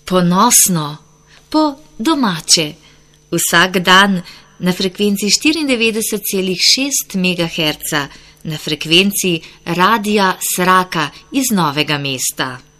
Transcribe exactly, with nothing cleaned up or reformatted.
ponosno, po domače, vsak dan na frekvenci štiriindevetdeset celih šest megaherca na frekvenci Radia Sraka iz Novega mesta.